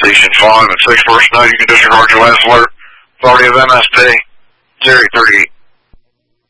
Station 5 at 6 personnel. You can disregard your last alert. Authority of MSP 038.